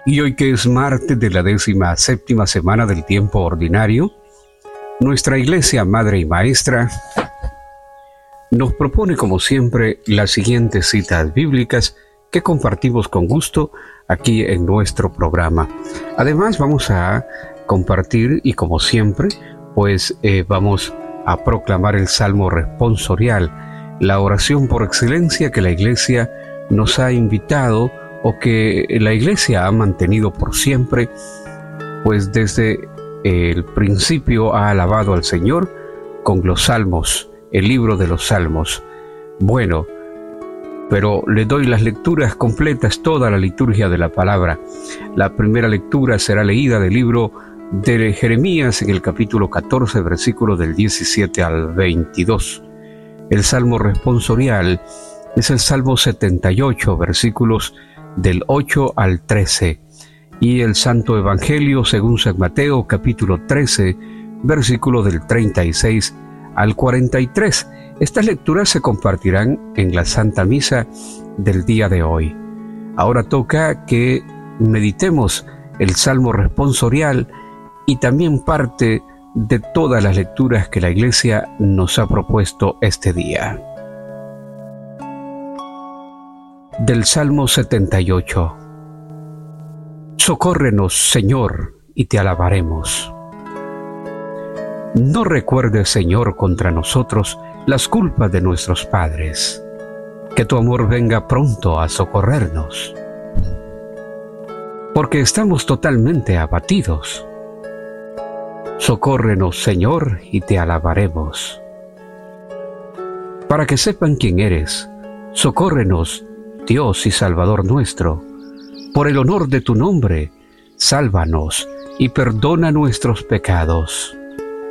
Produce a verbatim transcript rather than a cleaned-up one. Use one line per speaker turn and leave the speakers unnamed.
Y hoy, que es martes de la décima séptima semana del tiempo ordinario, nuestra Iglesia Madre y Maestra nos propone, como siempre, las siguientes citas bíblicas que compartimos con gusto aquí en nuestro programa. Además, vamos a compartir y, como siempre, pues eh, vamos a proclamar el Salmo responsorial, la oración por excelencia que la Iglesia nos ha invitado o que la Iglesia ha mantenido por siempre, pues desde el principio ha alabado al Señor con los salmos, el libro de los salmos. Bueno, pero le doy las lecturas completas, toda la liturgia de la palabra. La primera lectura será leída del libro de Jeremías en el capítulo catorce, versículos del diecisiete al veintidós. El Salmo responsorial es el Salmo setenta y ocho, versículos del ocho al trece, y el Santo Evangelio según San Mateo, capítulo trece, versículo del treinta y seis al cuarenta y tres. Estas lecturas se compartirán en la Santa Misa del día de hoy. Ahora toca que meditemos el Salmo responsorial y también parte de todas las lecturas que la Iglesia nos ha propuesto este día. Del Salmo setenta y ocho. Socórrenos, Señor, y te alabaremos. No recuerdes, Señor, contra nosotros las culpas de nuestros padres. Que tu amor venga pronto a socorrernos. Porque estamos totalmente abatidos. Socórrenos, Señor, y te alabaremos. Para que sepan quién eres, socórrenos, Dios y Salvador nuestro. Por el honor de tu nombre, sálvanos y perdona nuestros pecados.